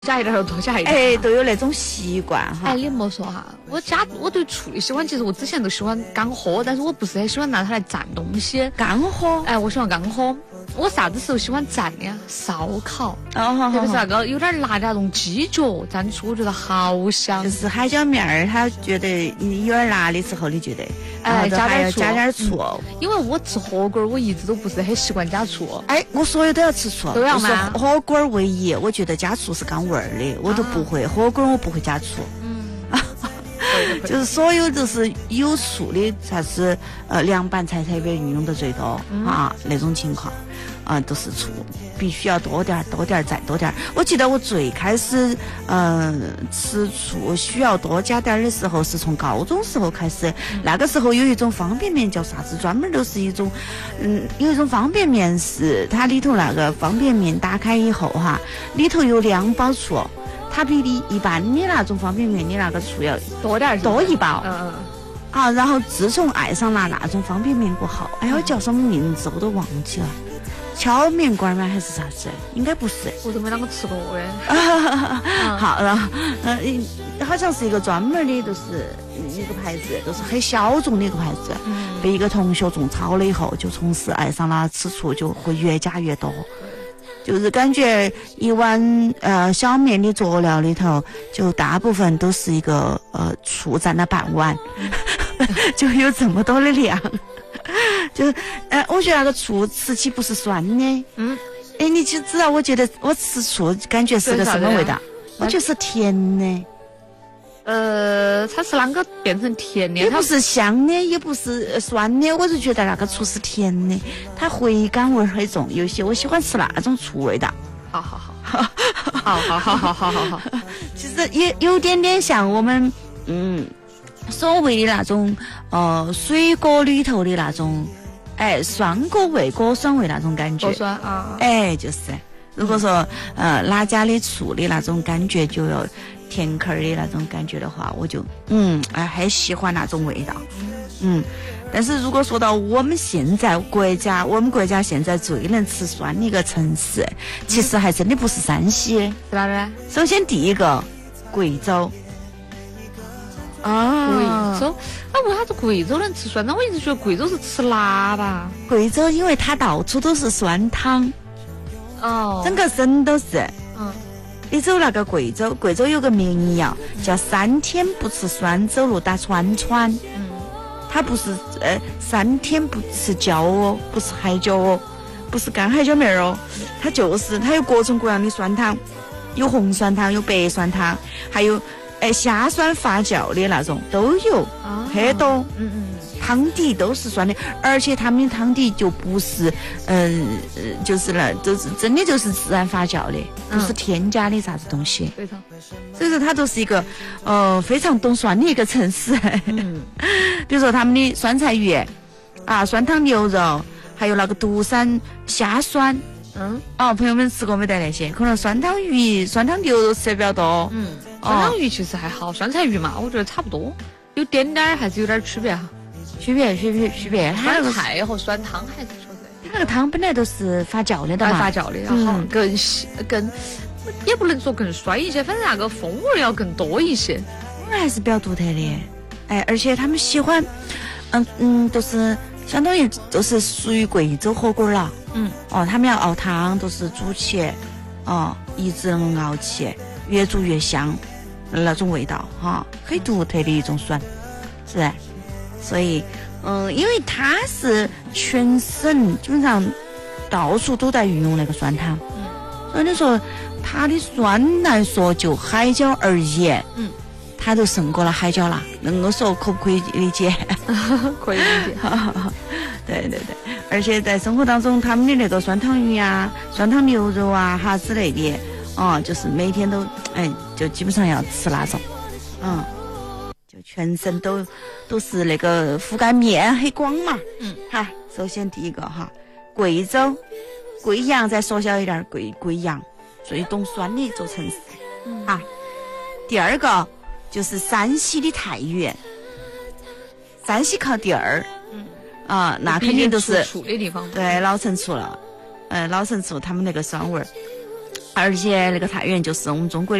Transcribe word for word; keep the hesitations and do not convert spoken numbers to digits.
加一点就多加一点， 哎，都有那种习惯哈。 哎，你莫说哈，我加我对醋的喜欢，其实我之前都喜欢干喝，但是我不是很喜欢拿它来蘸东西。 干喝？ 哎，我喜欢干喝。我啥子时候喜欢蘸呀？烧烤， 哦， 特别是那个有点辣的那种鸡脚蘸醋，我觉得好香。 就是海椒面儿，他觉得你有点辣的时候，你觉得， 哎，加点醋，加点醋。 嗯、因为我吃火锅，我一直都不是很习惯加醋。 哎，我所有都要吃醋， 都要吗？ 火锅唯一，我觉得加醋是刚味儿的，我都不会、啊、火锅我不会加醋。 嗯， 就是所有都是有醋的才是呃凉拌菜特别运用的最多、嗯、啊那种情况。啊、呃，都是醋，必须要多点儿，多点儿，再多点儿。我记得我最开始，嗯、呃，吃醋需要多加点儿的时候，是从高中时候开始。嗯、那个时候有一种方便面叫啥子，专门都是一种，嗯，有一种方便面是它里头那个方便面打开以后哈，里头有两包醋，它比你一般的那种方便面的那个醋要多点儿， 多一包。 嗯嗯。 啊，然后自从爱上了那种方便面过后，哎，我叫什么名字我都忘记了。荞面馆吗？还是啥子？应该不是， 我都没啷个吃过的。 好，然后呃，好像是一个专门的，就是一个牌子，就是很小众的一个牌子。嗯、被一个同学种草了以后，就从此爱上了吃醋，就会越加越多。就是感觉一碗呃小面的佐料里头，就大部分都是一个呃醋占了半碗，就有这么多的量。就是呃，我觉得那个醋吃起不是酸的，嗯，哎，你就知道，我觉得我吃醋感觉是个什么味道？我觉得是甜的。 呃，它是啷个变成甜的？ 也不是香的，也不是酸的，我就觉得那个醋是甜的，它回甘味很重。有些我喜欢吃那种醋味道。 好好好，好好好好好好好。 其实也有点点像我们嗯所谓的那种呃水果里头的那种哎酸果味、果酸味那种感觉。 果酸啊。 哎，就是。如果说呃哪家的醋的那种感觉就有甜口的那种感觉的话，我就嗯哎很喜欢那种味道。嗯，但是如果说到我们现在国家，我们国家现在最能吃酸的一个城市，其实还真的不是山西， 是哪儿呢？ 首先第一个贵州。 啊，贵州，那为啥子贵州能吃酸？那我一直觉得贵州是吃辣吧。 贵州因为它到处都是酸汤。哦，整个省都是。嗯，你走那个贵州，贵州有个民谣叫三天不吃酸，走路打串串。嗯，它不是呃三天不吃椒哦，不是海椒哦，不是干海椒面哦，它就是它有各种各样的酸汤，有红酸汤，有白酸汤，还有哎虾酸发酵的那种都有，很多。嗯嗯。汤底都是酸的，而且他们的汤底就不是，嗯、呃，就是了，就是真的就是自然发酵的，不是添加的啥子东西。 对的。 所以说它都是一个，呃，非常懂酸的一个城市。嗯。比如说他们的酸菜鱼，啊，酸汤牛肉，还有那个独山虾酸。嗯。哦，朋友们吃过没得那些？可能酸汤鱼、酸汤牛肉吃的比较多。 嗯。酸汤鱼其实还好，酸菜鱼嘛，我觉得差不多，有点点还是有点区别哈。 区别区别区别，它那个菜和酸汤还是说的，它那个汤本来都是发酵的嘛， 发酵的，然后更更也不能说更酸一些，反正那个风味要更多一些， 风味还是比较独特的。哎，而且他们喜欢，嗯嗯，都是相当于都是属于贵州火锅了。嗯，哦，他们要熬汤都是煮起，哦，一直能熬起，越煮越香，那种味道哈，很独特的一种酸，是吧？所以，嗯，因为它是全省基本上到处都在运用那个酸汤，嗯，所以你说它的酸来说，就海椒而言，嗯，它都胜过了海椒了。能够说可不可以理解？ 可以理解。 对对对，而且在生活当中，他们的那个酸汤鱼啊、酸汤牛肉啊哈之类的，哦、嗯，就是每天都哎，就基本上要吃那种，嗯。全身都都是那个覆盖面很广嘛，嗯，哈，首先第一个哈，贵州、贵阳再缩小一点，贵贵阳最懂酸的一座城市，嗯，哈，第二个就是山西的太原，山西靠第二，嗯，啊，那肯定都是醋的地方， 对，老城醋了，呃，老城醋他们那个酸味儿， 而且那个太原就是我们中国